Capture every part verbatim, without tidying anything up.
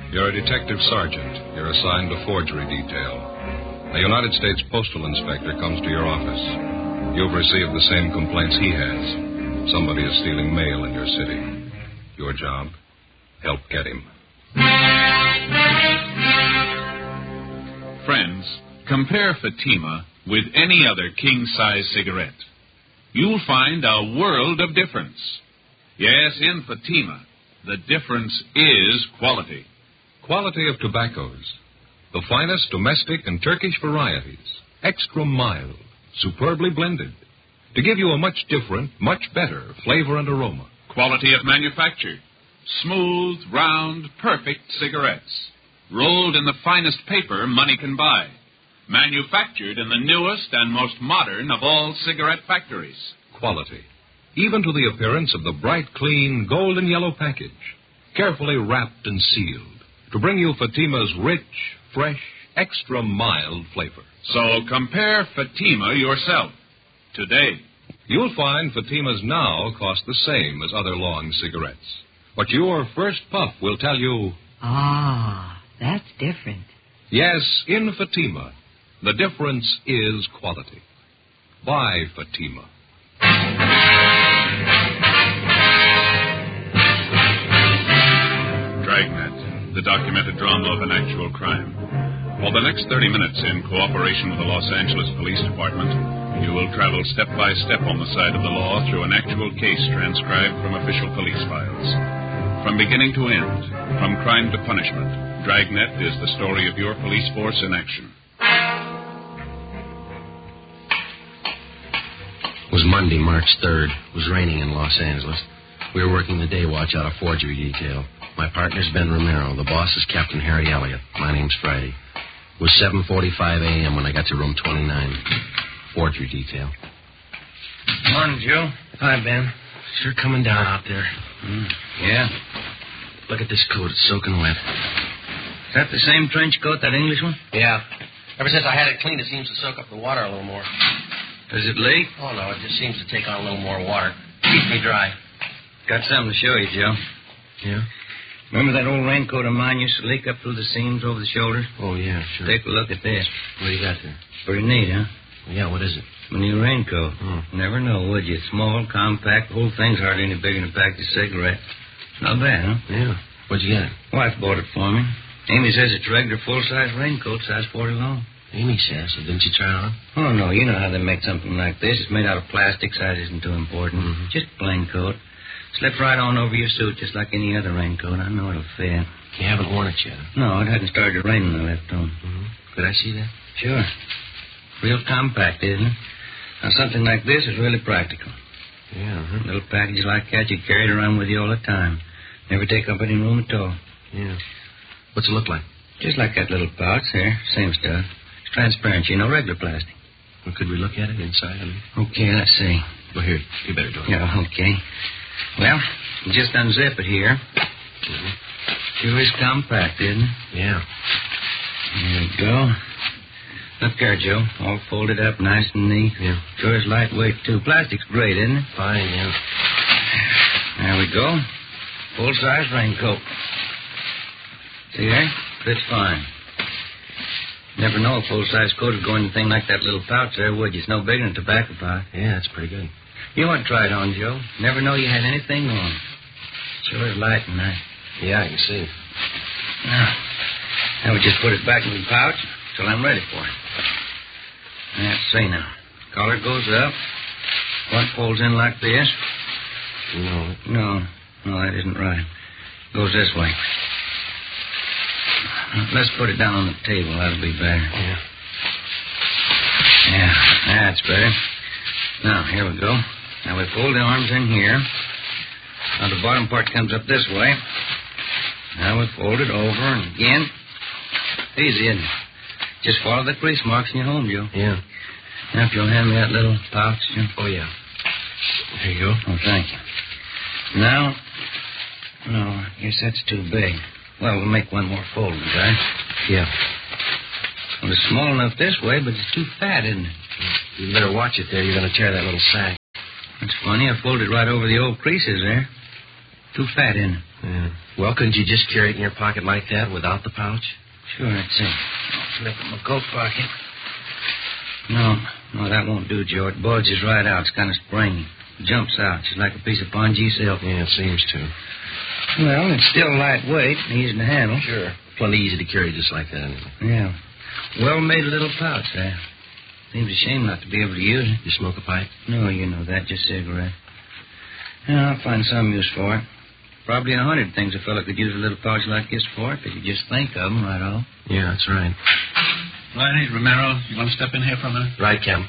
You're a detective sergeant. You're assigned to forgery detail. A United States postal inspector comes to your office. You've received the same complaints he has. Somebody is stealing mail in your city. Your job, help get him. Friends, compare Fatima with any other king-size cigarette. You'll find a world of difference. Yes, in Fatima, the difference is quality. Quality of tobaccos. The finest domestic and Turkish varieties. Extra mild, superbly blended. To give you a much different, much better flavor and aroma. Quality of manufacture. Smooth, round, perfect cigarettes. Rolled in the finest paper money can buy. Manufactured in the newest and most modern of all cigarette factories. Quality. Even to the appearance of the bright, clean, golden yellow package. Carefully wrapped and sealed. To bring you Fatima's rich, fresh, extra mild flavor. So compare Fatima yourself today. You'll find Fatima's now cost the same as other long cigarettes. But your first puff will tell you... Ah, that's different. Yes, in Fatima, the difference is quality. Buy Fatima. Dragnet, the documented drama of an actual crime. For the next thirty minutes, in cooperation with the Los Angeles Police Department, you will travel step by step on the side of the law through an actual case transcribed from official police files. From beginning to end, from crime to punishment, Dragnet is the story of your police force in action. It was Monday, March third. It was raining in Los Angeles. We were working the day watch out of forgery detail. My partner's Ben Romero. The boss is Captain Harry Elliott. My name's Friday. It was seven forty-five a.m. when I got to room twenty-nine. Forgery detail. Morning, Joe. Hi, Ben. Sure coming down out there. Mm, yeah. Look at this coat. It's soaking wet. Is that the same trench coat, that English one? Yeah. Ever since I had it cleaned, it seems to soak up the water a little more. Does it leak? Oh, no. It just seems to take on a little more water. Keeps me dry. Got something to show you, Joe. Yeah? Remember that old raincoat of mine used to leak up through the seams over the shoulders? Oh, yeah, sure. Take a look at this. What do you got there? Pretty neat, huh? Yeah, what is it? My new raincoat. Oh. Never know, would you? Small, compact, the whole thing's hardly any bigger than a pack of cigarettes. Not bad, huh? Yeah. Where'd you get it? Wife bought it for me. Amy says it's a regular full-size raincoat, size forty long. Amy says, so didn't you try it on? Oh, no, you know how they make something like this. It's made out of plastic, size isn't too important. Mm-hmm. Just a plain coat. Slips right on over your suit just like any other raincoat. I know it'll fit. You haven't worn it yet? No, it hadn't started raining when I left home. Mm-hmm. Could I see that? Sure. Real compact, isn't it? Now, something like this is really practical. Yeah, uh-huh. Little packages like that, you carry it around with you all the time. Never take up any room at all. Yeah. What's it look like? Just like that little pouch there. Same stuff. It's transparent, you know, regular plastic. Well, could we look at it inside? I mean? Okay, let's see. Well, here, you better do it. Yeah, okay. Well, you just unzip it here. Mm-hmm. Sure is compact, isn't it? Yeah. There we go. Look there, Joe. All folded up nice and neat. Yeah. Sure is lightweight, too. Plastic's great, isn't it? Fine, yeah. There we go. Full-size raincoat. See there? Fits fine. Never know a full-size coat would go in a thing like that little pouch there, would you? It's no bigger than a tobacco pouch. Yeah, that's pretty good. You want to try it on, Joe? Never know you had anything wrong. Sure is light and nice. Yeah, I can see. Now, now we just put it back in the pouch till I'm ready for it. Let's see now. Collar goes up. Front folds in like this. No. No, no, that isn't right. Goes this way. Let's put it down on the table. That'll be better. Yeah. Yeah, that's better. Now, here we go. Now, we fold the arms in here. Now, the bottom part comes up this way. Now, we fold it over and again. Easy, isn't it? Just follow the crease marks and you're home, Joe. Yeah. Now, if you'll hand me that little pouch, Joe. Oh, yeah. There you go. Oh, thank you. Now, no, I guess that's too big. Well, we'll make one more fold, right? Yeah. Well, it's small enough this way, but it's too fat, isn't it? You better watch it there. You're going to tear that little sack. That's funny. I folded right over the old creases there. Too fat, isn't it? Yeah. Well, couldn't you just carry it in your pocket like that without the pouch? Sure, I'd say. I'll flip in my coat pocket. No, no, that won't do, Joe. It bulges right out. It's kind of springy. It jumps out, just like a piece of pongee silk. Yeah, it seems to. Well, it's still lightweight and easy to handle. Sure. Plenty easy to carry just like that, anyway. Yeah. Well-made little pouch there. Seems a shame not to be able to use it. You smoke a pipe? No, you know that. Just cigarette. Yeah, I'll find some use for it. Probably a hundred things a fellow could use a little pouch like this for if he could just think of them right off. Yeah, that's right. Riley, Romero, you want to step in here for a minute? Right, Captain.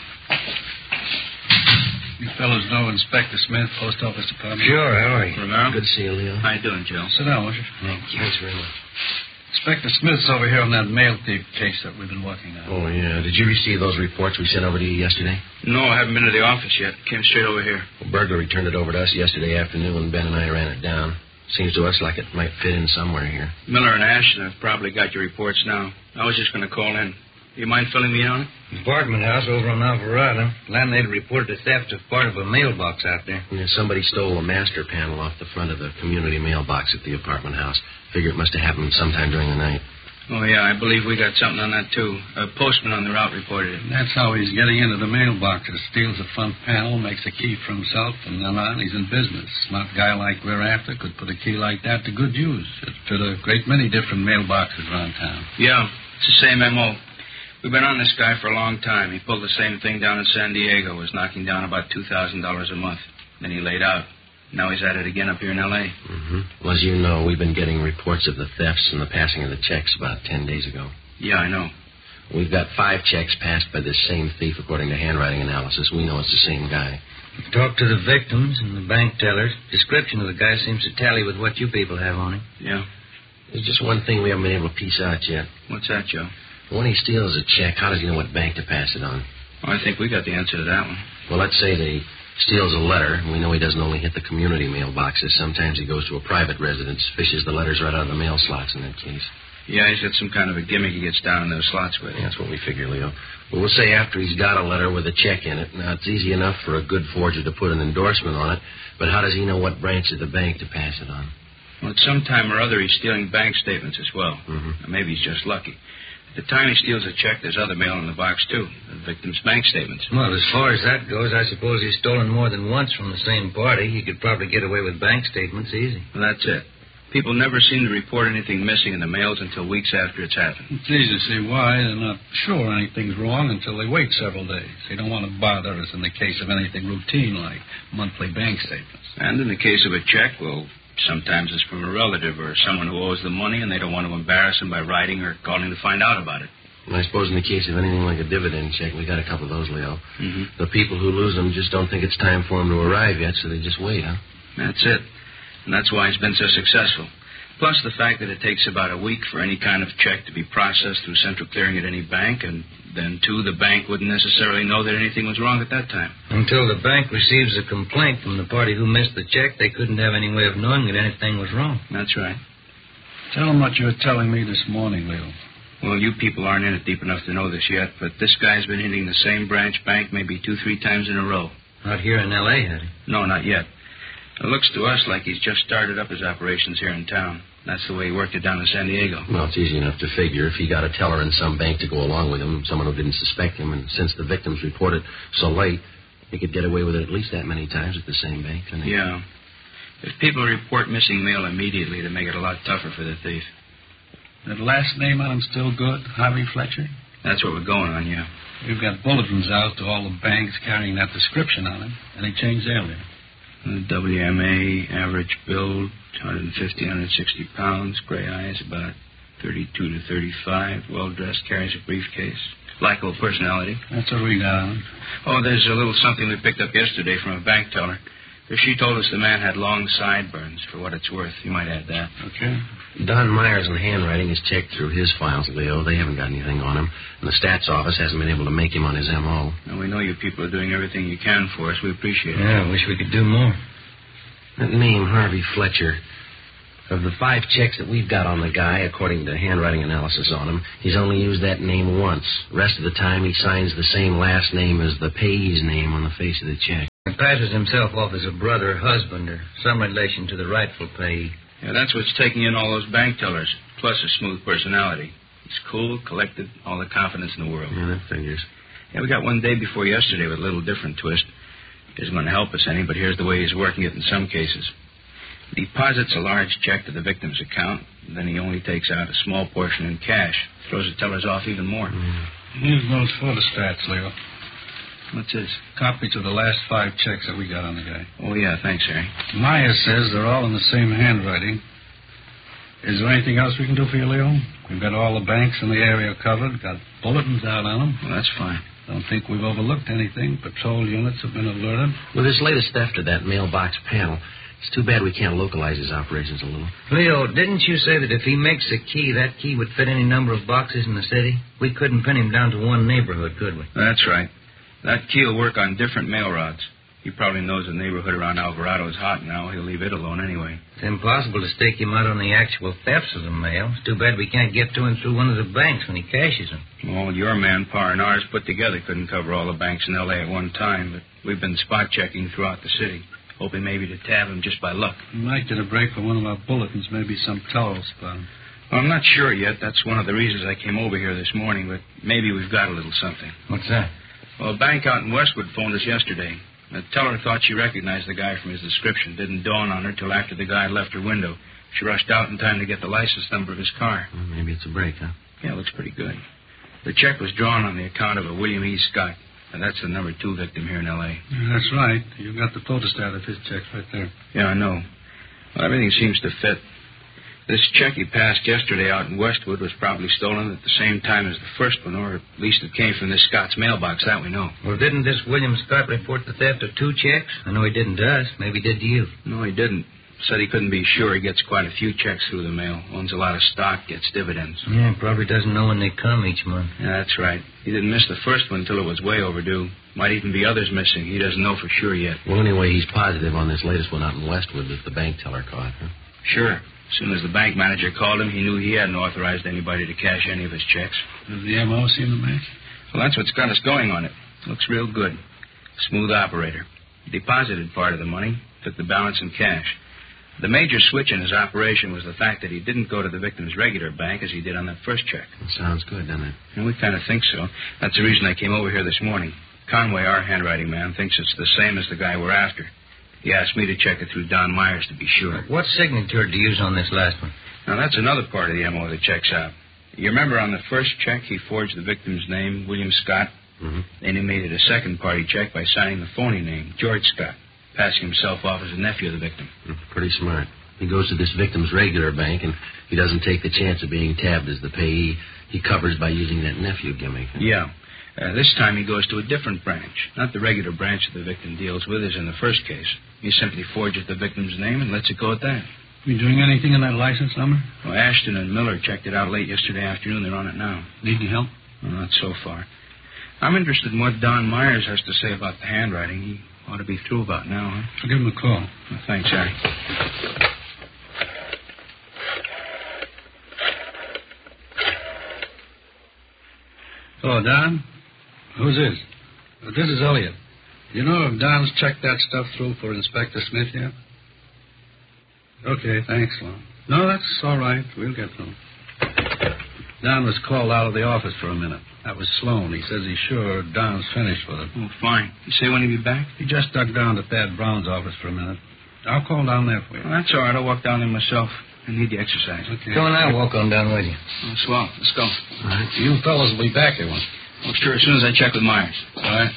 You fellows know Inspector Smith, Post Office Department? Sure, how are you? Romero? Good to see you, Leo. How you doing, Joe? Sit down, won't you? Thank you. Thanks very much. Inspector Smith's over here on that mail thief case that we've been working on. Oh, yeah. Did you receive those reports we sent over to you yesterday? No, I haven't been to the office yet. Came straight over here. Well, Burglar turned it over to us yesterday afternoon. Ben and I ran it down. Seems to us like it might fit in somewhere here. Miller and Ashton have probably got your reports now. I was just going to call in. You mind filling me in on it? Apartment house over on Alvarado. Landlady reported a theft of part of a mailbox out there. Yeah, somebody stole a master panel off the front of the community mailbox at the apartment house. Figure it must have happened sometime during the night. Oh, yeah, I believe we got something on that, too. A postman on the route reported it. That's how he's getting into the mailboxes. Steals the front panel, makes a key for himself, and then on, he's in business. Smart guy like we're after could put a key like that to good use. It fit a great many different mailboxes around town. Yeah, it's the same M O. We've been on this guy for a long time. He pulled the same thing down in San Diego, was knocking down about two thousand dollars a month. Then he laid out. Now he's at it again up here in L A Mm-hmm. Well, as you know, we've been getting reports of the thefts and the passing of the checks about ten days ago. Yeah, I know. We've got five checks passed by this same thief, according to handwriting analysis. We know it's the same guy. Talked to the victims and the bank tellers. Description of the guy seems to tally with what you people have on him. Yeah. There's just one thing we haven't been able to piece out yet. What's that, Joe? When he steals a check, how does he know what bank to pass it on? Well, I think we got the answer to that one. Well, let's say that he steals a letter, and we know he doesn't only hit the community mailboxes. Sometimes he goes to a private residence, fishes the letters right out of the mail slots in that case. Yeah, he's got some kind of a gimmick he gets down in those slots with. Yeah, that's what we figure, Leo. Well, we'll say after he's got a letter with a check in it. Now, it's easy enough for a good forger to put an endorsement on it, but how does he know what branch of the bank to pass it on? Well, at some time or other, he's stealing bank statements as well. Mm-hmm. Or maybe he's just lucky. At the time he steals a check, there's other mail in the box, too. The victim's bank statements. Well, as far as that goes, I suppose he's stolen more than once from the same party. He could probably get away with bank statements easy. Well, that's it. People never seem to report anything missing in the mails until weeks after it's happened. It's easy to see why. They're not sure anything's wrong until they wait several days. They don't want to bother us in the case of anything routine like monthly bank statements. And in the case of a check, well, sometimes it's from a relative or someone who owes them money, and they don't want to embarrass them by writing or calling to find out about it. And I suppose in the case of anything like a dividend check, we got a couple of those, Leo. Mm-hmm. The people who lose them just don't think it's time for them to arrive yet, so they just wait, huh? That's it. And that's why he's been so successful. Plus the fact that it takes about a week for any kind of check to be processed through central clearing at any bank, and then, too, the bank wouldn't necessarily know that anything was wrong at that time. Until the bank receives a complaint from the party who missed the check, they couldn't have any way of knowing that anything was wrong. That's right. Tell them what you were telling me this morning, Leo. Well, you people aren't in it deep enough to know this yet, but this guy's been hitting the same branch bank maybe two, three times in a row. Not here in L A, had he? No, not yet. It looks to us like he's just started up his operations here in town. That's the way he worked it down in San Diego. Well, it's easy enough to figure. If he got a teller in some bank to go along with him, someone who didn't suspect him, and since the victims reported so late, he could get away with it at least that many times at the same bank, couldn't he? Yeah. If people report missing mail immediately, they make it a lot tougher for the thief. That last name on him still good? Harvey Fletcher? That's what we're going on, yeah. We've got bulletins out to all the banks carrying that description on him, and they changed earlier. Uh, W M A, average build, one fifty, one sixty pounds, gray eyes, about thirty-two to thirty-five, well-dressed, carries a briefcase. Likable personality. That's what we got on. Oh, there's a little something we picked up yesterday from a bank teller. She told us the man had long sideburns, for what it's worth. You might add that. Okay. Don Myers in handwriting has checked through his files, Leo. They haven't got anything on him. And the stats office hasn't been able to make him on his M O. Now, we know you people are doing everything you can for us. We appreciate it. Yeah, I wish we could do more. That name, Harvey Fletcher, of the five checks that we've got on the guy, according to handwriting analysis on him, he's only used that name once. The rest of the time, he signs the same last name as the payee's name on the face of the check. He passes himself off as a brother, husband, or some relation to the rightful payee. Yeah, that's what's taking in all those bank tellers, plus a smooth personality. He's cool, collected, all the confidence in the world. Yeah, that figures. Yeah, we got one day before yesterday with a little different twist. He isn't going to help us any, but here's the way he's working it in some cases. He deposits a large check to the victim's account, and then he only takes out a small portion in cash. Throws the tellers off even more. Mm. Here's those photostats, Leo. What's this? Copies of the last five checks that we got on the guy. Oh, yeah, thanks, Harry. Maya says they're all in the same handwriting. Is there anything else we can do for you, Leo? We've got all the banks in the area covered, got bulletins out on them. Well, that's fine. Don't think we've overlooked anything. Patrol units have been alerted. With this latest theft of that mailbox panel, it's too bad we can't localize his operations a little. Leo, didn't you say that if he makes a key, that key would fit any number of boxes in the city? We couldn't pin him down to one neighborhood, could we? That's right. That key will work on different mail routes. He probably knows the neighborhood around Alvarado is hot now. He'll leave it alone anyway. It's impossible to stake him out on the actual thefts of the mail. It's too bad we can't get to him through one of the banks when he cashes them. Well, your manpower and ours put together couldn't cover all the banks in L A at one time, but we've been spot checking throughout the city, hoping maybe to tab him just by luck. We might get a break for one of our bulletins, maybe some towels found. Well, I'm not sure yet. That's one of the reasons I came over here this morning, but maybe we've got a little something. What's that? Well, a bank out in Westwood phoned us yesterday. The teller thought she recognized the guy from his description. Didn't dawn on her till after the guy left her window. She rushed out in time to get the license number of his car. Well, maybe it's a break, huh? Yeah, it looks pretty good. The check was drawn on the account of a William E. Scott, and that's the number two victim here in L A. Yeah, that's right. You've got the photostat of his checks right there. Yeah, I know. Well, everything seems to fit. This check he passed yesterday out in Westwood was probably stolen at the same time as the first one, or at least it came from this Scott's mailbox. That we know. Well, didn't this William Scott report the theft of two checks? I know he didn't to us. Maybe he did to you. No, he didn't. Said he couldn't be sure. He gets quite a few checks through the mail. Owns a lot of stock, gets dividends. Yeah, probably doesn't know when they come each month. Yeah, that's right. He didn't miss the first one until it was way overdue. Might even be others missing. He doesn't know for sure yet. Well, anyway, he's positive on this latest one out in Westwood that the bank teller caught, huh? Sure. As soon as the bank manager called him, he knew he hadn't authorized anybody to cash any of his checks. Does the M O seem to match? Well, that's what's got us going on it. Looks real good. Smooth operator. Deposited part of the money, took the balance in cash. The major switch in his operation was the fact that he didn't go to the victim's regular bank as he did on that first check. That sounds good, doesn't it? And we kind of think so. That's the reason I came over here this morning. Conway, our handwriting man, thinks it's the same as the guy we're after. He asked me to check it through Don Myers to be sure. What signature did you use on this last one? Now, that's another part of the M O that checks out. You remember on the first check, he forged the victim's name, William Scott? Mm-hmm. Then he made it a second-party check by signing the phony name, George Scott, passing himself off as a nephew of the victim. Pretty smart. He goes to this victim's regular bank, and he doesn't take the chance of being tabbed as the payee. He covers by using that nephew gimmick. Huh? Yeah. Uh, this time he goes to a different branch. Not the regular branch that the victim deals with as in the first case. He simply forges the victim's name and lets it go at that. You doing anything in that license number? Well, Ashton and Miller checked it out late yesterday afternoon. They're on it now. Need any help? Well, not so far. I'm interested in what Don Myers has to say about the handwriting. He ought to be through about now, huh? I'll give him a call. Well, thanks, Harry. Hello, Don. Who's this? Uh, this is Elliot. You know if Don's checked that stuff through for Inspector Smith yet? Okay, thanks, Lon. No, that's all right. We'll get through. Don was called out of the office for a minute. That was Sloan. He says he's sure Don's finished with it. Oh, fine. You say when he'll be back? He just ducked down to Thad Brown's office for a minute. I'll call down there for you. Well, that's all right. I'll walk down there myself. I need the exercise. Okay. Come on, I'll walk on down with you. Oh, swell. Let's go. All right. You fellas will be back here once. Oh, sure, as soon as I check with Myers. All right.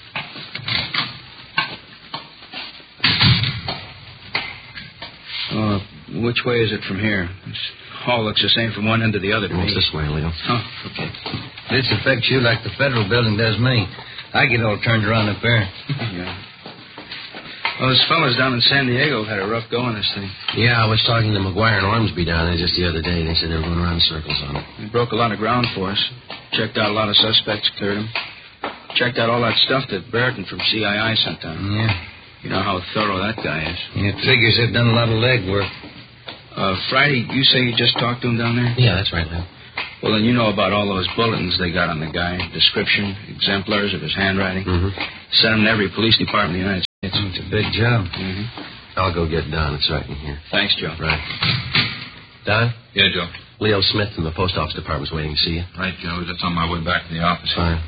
Uh, which way is it from here? This hall looks the same from one end to the other to Well, me. it's this way, Leo. Oh, okay. This affects you like the federal building does me. I get all turned around up there. Yeah. Well, those fellas down in San Diego had a rough go on this thing. Yeah, I was talking to McGuire and Ormsby down there just the other day. They said they were going around in circles on it. We broke a lot of ground for us. Checked out a lot of suspects, cleared them. Checked out all that stuff that Brereton from C I I sent down. Yeah. You know how thorough that guy is. It figures they've done a lot of legwork. Uh, Friday, you say you just talked to him down there? Yeah, that's right, Leo. Well, then you know about all those bulletins they got on the guy. Description, exemplars of his handwriting. Mm-hmm. Sent them to every police department in the United States. It's a big job. Mm-hmm. I'll go get Don. It's right in here. Thanks, Joe. Right. Don? Yeah, Joe. Leo Smith from the post office department's waiting to see you. Right, Joe. Just on my way back to the office. Fine.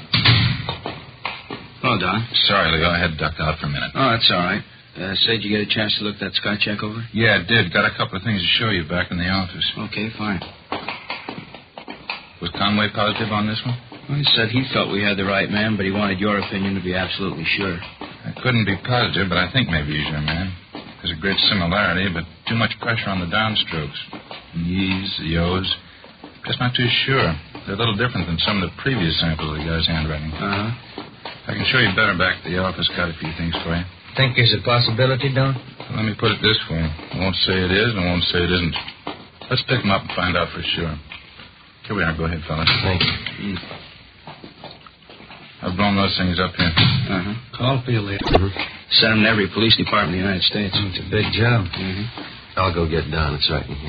Hello, Don. Sorry, Leo. I had to duck out for a minute. Oh, that's all right. Uh, say, did you get a chance to look that sky check over? Yeah, I did. Got a couple of things to show you back in the office. Okay, fine. Was Conway positive on this one? Well, he said he felt we had the right man, but he wanted your opinion to be absolutely sure. I couldn't be positive, but I think maybe he's your man. There's a great similarity, but too much pressure on the downstrokes. The ye's, the yo's. Just not too sure. They're a little different than some of the previous samples of the guy's handwriting. Uh-huh. I can show you better back at the office. Got a few things for you. Think there's a possibility, Don? Let me put it this way. I won't say it is, and I won't say it isn't. Let's pick him up and find out for sure. Here we are. Go ahead, fellas. Thank you. Mm. I've blown those things up here. Uh-huh. Call for you later. Mm-hmm. Send him to every police department in the United States. It's a big job. Mm-hmm. I'll go get Don. It's right in here.